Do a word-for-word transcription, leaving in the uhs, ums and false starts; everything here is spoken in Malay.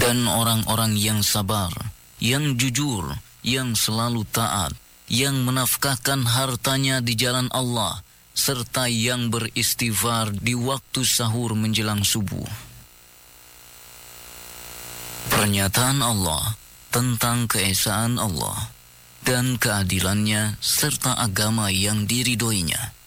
Dan orang-orang yang sabar, yang jujur, yang selalu taat, yang menafkahkan hartanya di jalan Allah, serta yang beristighfar di waktu sahur menjelang subuh. Pernyataan Allah tentang keesaan Allah dan keadilannya serta agama yang diridhoinya.